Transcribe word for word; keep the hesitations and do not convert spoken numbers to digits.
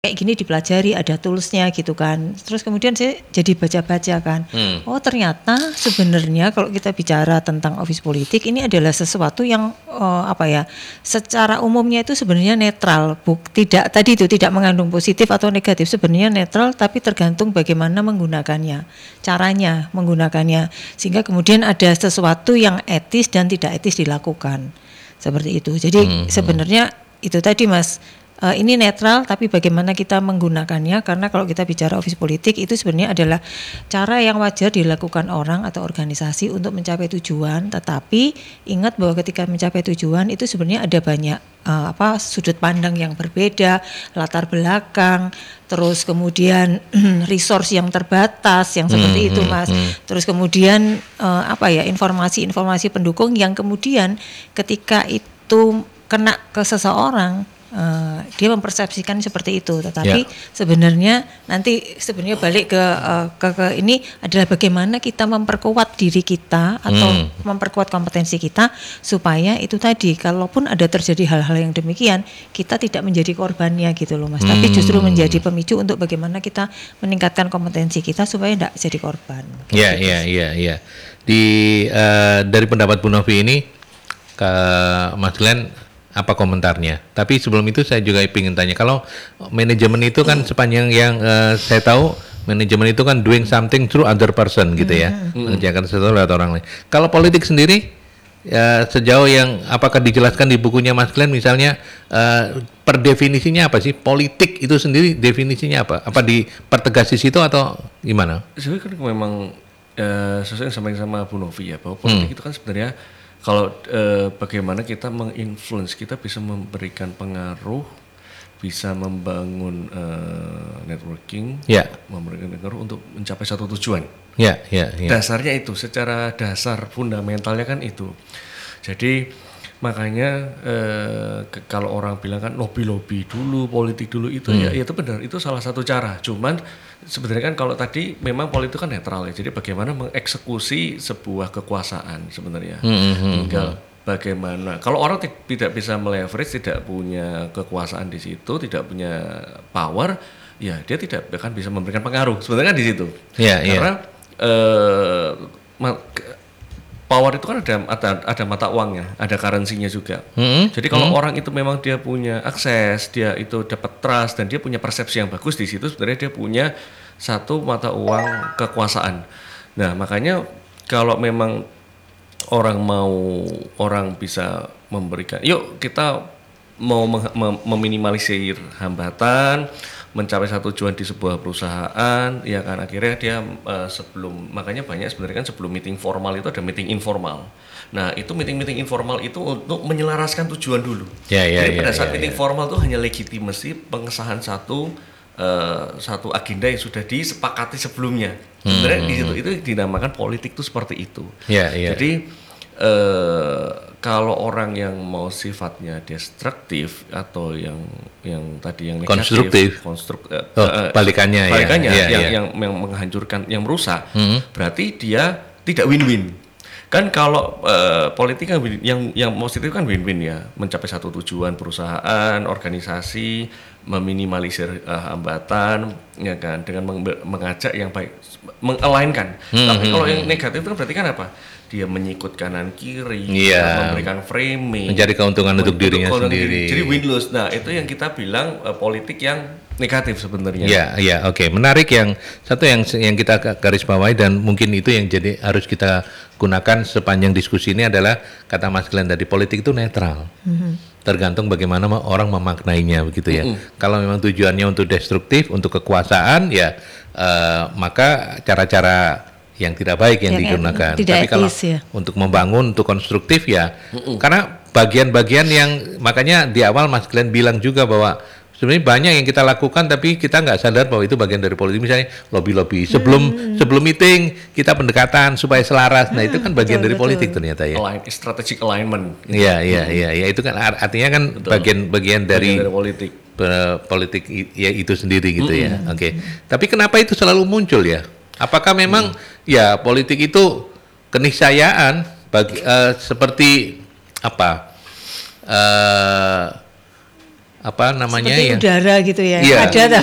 kayak gini dipelajari, ada toolsnya gitu kan. Terus kemudian saya jadi baca-baca kan. Hmm. Oh ternyata sebenarnya kalau kita bicara tentang office politik ini adalah sesuatu yang uh, apa ya, secara umumnya itu sebenarnya netral, buk, tidak tadi itu tidak mengandung positif atau negatif, sebenarnya netral tapi tergantung bagaimana menggunakannya, caranya menggunakannya, sehingga kemudian ada sesuatu yang etis dan tidak etis dilakukan seperti itu. Jadi hmm. sebenarnya itu tadi Mas. Uh, ini netral tapi bagaimana kita menggunakannya, karena kalau kita bicara office politik itu sebenarnya adalah cara yang wajar dilakukan orang atau organisasi untuk mencapai tujuan, tetapi ingat bahwa ketika mencapai tujuan itu sebenarnya ada banyak uh, apa sudut pandang yang berbeda, latar belakang, terus kemudian resource yang terbatas yang seperti hmm, itu Mas, hmm. terus kemudian uh, apa ya informasi-informasi pendukung yang kemudian ketika itu kena ke seseorang Uh, dia mempersepsikan seperti itu, tetapi yeah. sebenarnya nanti sebenarnya balik ke, uh, ke ke ini adalah bagaimana kita memperkuat diri kita atau mm. memperkuat kompetensi kita supaya itu tadi kalaupun ada terjadi hal-hal yang demikian kita tidak menjadi korbannya gitu loh Mas, mm. tapi justru menjadi pemicu untuk bagaimana kita meningkatkan kompetensi kita supaya tidak jadi korban. Iya iya iya iya. Di uh, dari pendapat Bu Novi ini ke Mas Glenn apa komentarnya? Tapi sebelum itu saya juga ingin tanya, kalau manajemen itu kan sepanjang yang uh, saya tahu, manajemen itu kan doing something through other person gitu ya, mm-hmm. mengerjakan sesuatu lewat orang lain. Kalau politik sendiri, ya, sejauh yang apakah dijelaskan di bukunya Mas Glenn misalnya, uh, per definisinya apa sih? Politik itu sendiri definisinya apa? Apa dipertegas di situ atau gimana? Sebenarnya kan memang uh, sesuai yang sama sama Bu Novi ya, bahwa politik hmm. itu kan sebenarnya kalau eh, bagaimana kita menginfluence, kita bisa memberikan pengaruh, bisa membangun eh, networking, yeah. memberikan pengaruh untuk mencapai satu tujuan. Yeah, yeah, yeah. Dasarnya itu, secara dasar fundamentalnya kan itu. Jadi makanya eh, ke, kalau orang bilang kan lobby-lobby dulu, politik dulu itu hmm. ya, ya itu benar, itu salah satu cara. Cuman sebenarnya kan kalau tadi memang politik kan netral ya, jadi bagaimana mengeksekusi sebuah kekuasaan sebenarnya, hmm, tinggal hmm. bagaimana. Kalau orang t- tidak bisa meleverage, tidak punya kekuasaan di situ, tidak punya power, ya dia tidak akan bisa memberikan pengaruh. Sebenarnya kan di situ, yeah, karena yeah. Eh, ma- power itu kan ada ada ada mata uangnya, ada currency-nya juga. Hmm, Jadi kalau hmm. orang itu memang dia punya akses, dia itu dapat trust dan dia punya persepsi yang bagus di situ, sebenarnya dia punya satu mata uang kekuasaan. Nah, makanya kalau memang orang mau orang bisa memberikan, yuk kita mau mem- mem- meminimalisir hambatan, mencapai satu tujuan di sebuah perusahaan, ya kan akhirnya dia uh, sebelum, makanya banyak sebenarnya kan sebelum meeting formal itu ada meeting informal. Nah itu meeting-meeting informal itu untuk menyelaraskan tujuan dulu. Ya, ya, Jadi ya, pada saat ya, meeting ya. formal itu hanya legitimasi pengesahan satu uh, satu agenda yang sudah disepakati sebelumnya. Sebenarnya hmm. di situ itu dinamakan politik itu seperti itu. Ya, ya. Jadi Uh, kalau orang yang mau sifatnya destruktif atau yang yang tadi yang negatif, konstruktif, konstruk, uh, oh, uh, balikannya, balikannya ya, yang, ya. yang yang menghancurkan, yang merusak, hmm. berarti dia tidak win-win. Kan kalau uh, politik kan win, yang yang positif kan win-win ya, mencapai satu tujuan perusahaan, organisasi, meminimalisir uh, hambatan, ya kan, dengan meng- mengajak yang baik, mengalainkan. Hmm, Tapi hmm, kalau hmm. yang negatif itu berarti kan apa? Dia menyikut kanan kiri, yeah. memberikan framing, mencari keuntungan untuk dirinya sendiri. Jadi win-lose. Nah itu yang kita bilang uh, politik yang negatif sebenarnya. Ya, ya, oke. Okay. Menarik yang satu yang yang kita garis bawahi dan mungkin itu yang jadi harus kita gunakan sepanjang diskusi ini adalah kata Mas Glenn tadi, politik itu netral. Mm-hmm. Tergantung bagaimana orang memaknainya begitu ya. Mm-hmm. Kalau memang tujuannya untuk destruktif, untuk kekuasaan ya uh, maka cara-cara yang tidak baik yang, yang digunakan. Tapi kalau ya. Untuk membangun, untuk konstruktif ya, mm-mm. karena bagian-bagian yang makanya di awal Mas Glenn bilang juga bahwa sebenarnya banyak yang kita lakukan tapi kita nggak sadar bahwa itu bagian dari politik. Misalnya lobby-lobby sebelum hmm. sebelum meeting kita pendekatan supaya selaras. Nah itu kan bagian betul, dari betul. Politik ternyata ya. Align, strategic alignment. Iya iya iya ya. Itu kan artinya kan bagian-bagian dari, dari politik. Politik ya itu sendiri gitu mm-hmm. ya. Oke. Okay. Tapi kenapa itu selalu muncul ya? Apakah memang hmm. ya politik itu keniscayaan bagi uh, seperti apa? Uh, apa namanya seperti ya? udara gitu ya. Iya. Ada